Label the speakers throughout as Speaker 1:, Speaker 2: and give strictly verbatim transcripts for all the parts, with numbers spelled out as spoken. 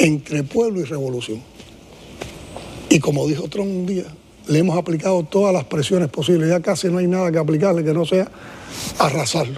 Speaker 1: entre pueblo y revolución. Y como dijo Trump un día, le hemos aplicado todas las presiones posibles, ya casi no hay nada que aplicarle que no sea arrasarlo.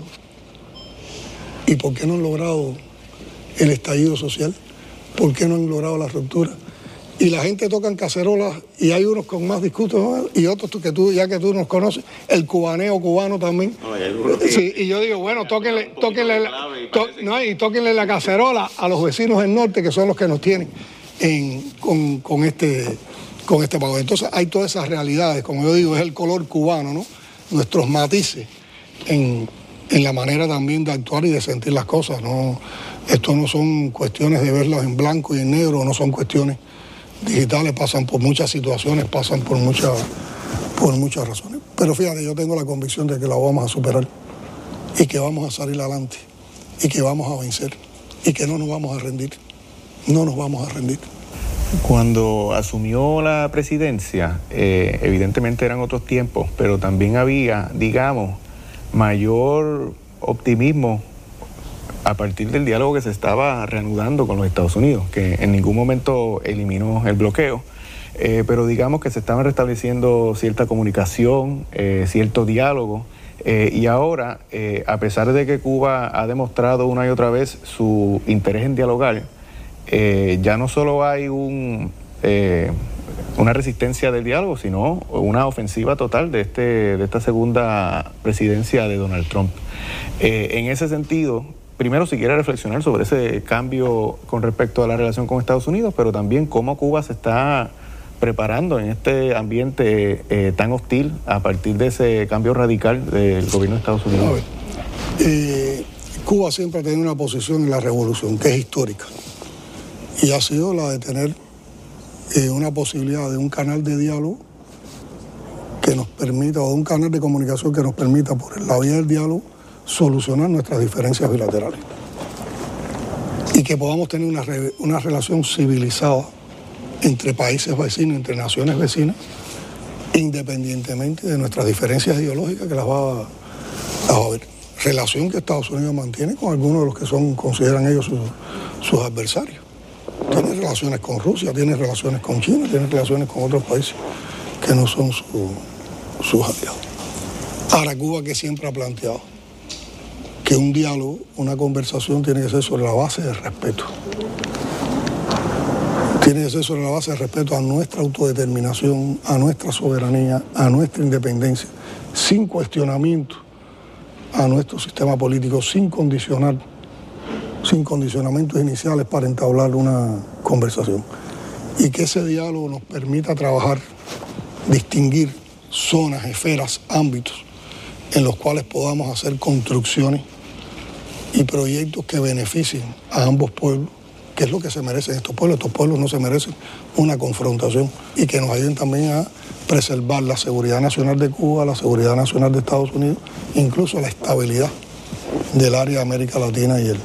Speaker 1: ¿Y por qué no han logrado el estallido social? ¿Por qué no han logrado la ruptura? Y la gente toca en cacerolas y hay unos con más discursos, ¿no? Y otros que tú, ya que tú nos conoces, el cubaneo cubano también. No, y, sí, y yo digo, bueno, tóquenle, tóquenle, to, no, y tóquenle la cacerola a los vecinos del norte, que son los que nos tienen en, con, con este... con este pago. Entonces hay todas esas realidades, como yo digo, es el color cubano, ¿no? Nuestros matices en, en la manera también de actuar y de sentir las cosas, ¿no? Esto no son cuestiones de verlas en blanco y en negro, no son cuestiones digitales, pasan por muchas situaciones, pasan por muchas, por muchas razones. Pero fíjate, yo tengo la convicción de que la vamos a superar y que vamos a salir adelante y que vamos a vencer y que no nos vamos a rendir, no nos vamos a rendir.
Speaker 2: Cuando asumió la presidencia, eh, evidentemente eran otros tiempos, pero también había, digamos, mayor optimismo a partir del diálogo que se estaba reanudando con los Estados Unidos, que en ningún momento eliminó el bloqueo, eh, pero digamos que se estaban restableciendo cierta comunicación, eh, cierto diálogo, eh, y ahora, eh, a pesar de que Cuba ha demostrado una y otra vez su interés en dialogar, Eh, ya no solo hay un, eh, una resistencia del diálogo, sino una ofensiva total de, este, de esta segunda presidencia de Donald Trump. Eh, en ese sentido, primero si quiere reflexionar sobre ese cambio con respecto a la relación con Estados Unidos, pero también cómo Cuba se está preparando en este ambiente eh, tan hostil a partir de ese cambio radical del gobierno de Estados Unidos.
Speaker 1: A ver, eh, Cuba siempre ha tenido una posición en la revolución que es histórica. Y ha sido la de tener eh, una posibilidad de un canal de diálogo que nos permita, o de un canal de comunicación que nos permita, por la vía del diálogo, solucionar nuestras diferencias bilaterales. Y que podamos tener una, una relación civilizada entre países vecinos, entre naciones vecinas, independientemente de nuestras diferencias ideológicas que las va, las va a haber. Relación que Estados Unidos mantiene con algunos de los que son, consideran ellos sus, sus adversarios. Tiene relaciones con Rusia, tiene relaciones con China, tiene relaciones con otros países que no son su, sus aliados. Ahora, Cuba, que siempre ha planteado que un diálogo, una conversación tiene que ser sobre la base del respeto. Tiene que ser sobre la base del respeto a nuestra autodeterminación, a nuestra soberanía, a nuestra independencia, sin cuestionamiento a nuestro sistema político, sin condicionar sin condicionamientos iniciales para entablar una conversación. Y que ese diálogo nos permita trabajar, distinguir zonas, esferas, ámbitos en los cuales podamos hacer construcciones y proyectos que beneficien a ambos pueblos, que es lo que se merecen estos pueblos. Estos pueblos no se merecen una confrontación, y que nos ayuden también a preservar la seguridad nacional de Cuba, la seguridad nacional de Estados Unidos, incluso la estabilidad del área de América Latina y el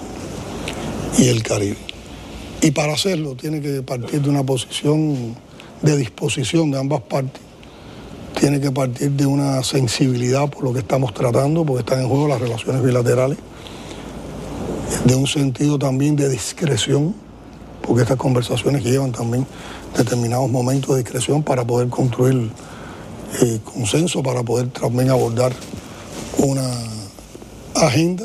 Speaker 1: y el Caribe. Y para hacerlo tiene que partir de una posición de disposición de ambas partes, tiene que partir de una sensibilidad por lo que estamos tratando, porque están en juego las relaciones bilaterales, de un sentido también de discreción, porque estas conversaciones llevan también determinados momentos de discreción para poder construir eh, consenso, para poder también abordar una agenda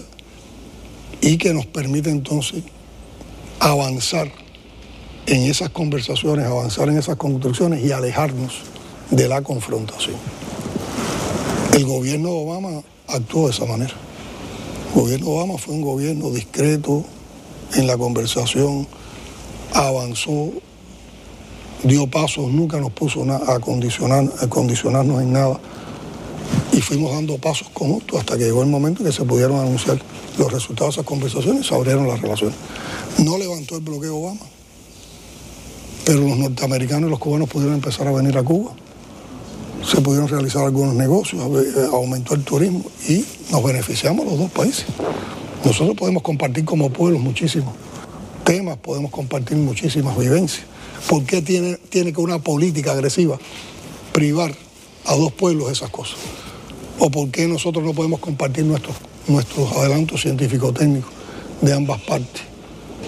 Speaker 1: y que nos permite entonces avanzar en esas conversaciones, avanzar en esas construcciones y alejarnos de la confrontación. El gobierno de Obama actuó de esa manera. El gobierno de Obama fue un gobierno discreto en la conversación, avanzó, dio pasos, nunca nos puso a, condicionar, a condicionarnos en nada, y fuimos dando pasos como estos hasta que llegó el momento en que se pudieron anunciar los resultados de esas conversaciones y se abrieron las relaciones. No levantó el bloqueo Obama, pero los norteamericanos y los cubanos pudieron empezar a venir a Cuba, se pudieron realizar algunos negocios, aumentó el turismo y nos beneficiamos los dos países. Nosotros podemos compartir como pueblos muchísimos temas, podemos compartir muchísimas vivencias. ¿Por qué tiene, tiene que una política agresiva privar a dos pueblos esas cosas? ¿O por qué nosotros no podemos compartir nuestros, nuestros adelantos científico-técnicos de ambas partes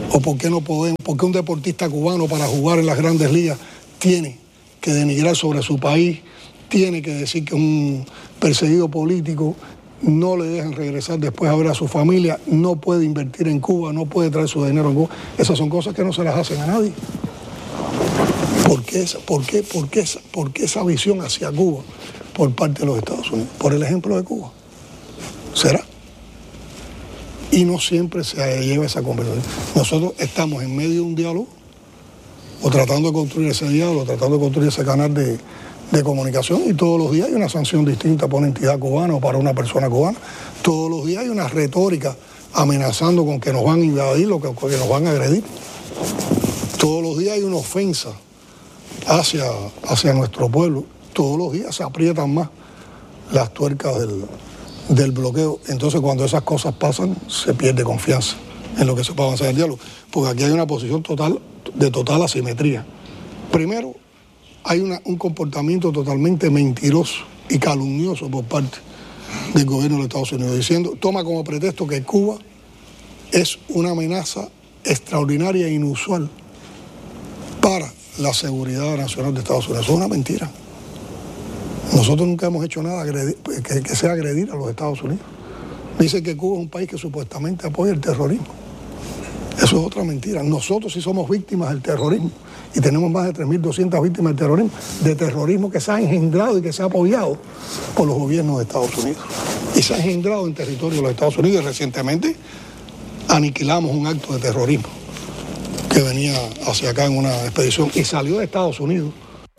Speaker 1: ¿O por qué no podemos? ¿Por qué un deportista cubano para jugar en las grandes ligas tiene que denigrar sobre su país, tiene que decir que es un perseguido político, no le dejan regresar después a ver a su familia, no puede invertir en Cuba, no puede traer su dinero en Cuba? Esas son cosas que no se las hacen a nadie. ¿Por qué esa, por qué, por qué esa, por qué esa visión hacia Cuba por parte de los Estados Unidos? Por el ejemplo de Cuba. ¿Será? Y no siempre se lleva esa conversación. Nosotros estamos en medio de un diálogo, o tratando de construir ese diálogo, tratando de construir ese canal de, de comunicación, y todos los días hay una sanción distinta para una entidad cubana o para una persona cubana. Todos los días hay una retórica amenazando con que nos van a invadir o que, que nos van a agredir. Todos los días hay una ofensa hacia, hacia nuestro pueblo. Todos los días se aprietan más las tuercas del, del bloqueo. Entonces, cuando esas cosas pasan, se pierde confianza en lo que se puede avanzar en el diálogo, porque aquí hay una posición total, de total asimetría. Primero, hay una, un comportamiento totalmente mentiroso y calumnioso por parte del gobierno de los Estados Unidos, diciendo, toma como pretexto que Cuba es una amenaza extraordinaria e inusual para la seguridad nacional de Estados Unidos. Eso es una mentira. Nosotros nunca hemos hecho nada agredir, que, que sea agredir a los Estados Unidos. Dicen que Cuba es un país que supuestamente apoya el terrorismo. Eso es otra mentira. Nosotros sí somos víctimas del terrorismo y tenemos más de tres mil doscientas víctimas del terrorismo, de terrorismo que se ha engendrado y que se ha apoyado por los gobiernos de Estados Unidos. Y se ha engendrado en territorio de los Estados Unidos, y recientemente aniquilamos un acto de terrorismo que venía hacia acá en una expedición y salió de Estados Unidos.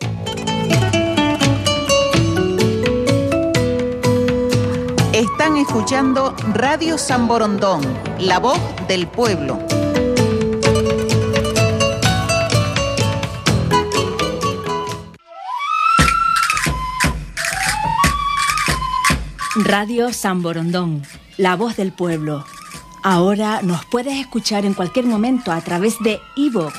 Speaker 3: Están escuchando Radio San Borondón, la voz del pueblo.
Speaker 4: Radio San Borondón, la voz del pueblo. Ahora nos puedes escuchar en cualquier momento a través de iVoox.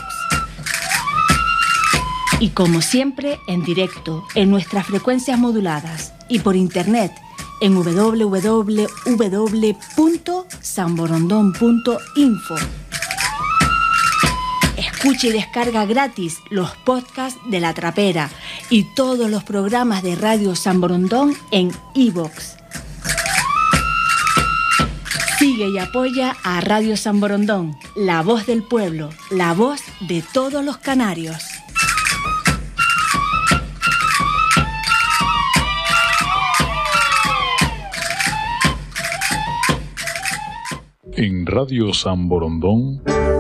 Speaker 4: Y como siempre, en directo, en nuestras frecuencias moduladas y por internet en doble u doble u doble u punto san borondón punto info. Escucha y descarga gratis los podcasts de La Trapera y todos los programas de Radio San Borondón en iVoox. Sigue y apoya a Radio San Borondón, la voz del pueblo, la voz de todos los canarios.
Speaker 5: En Radio San Borondón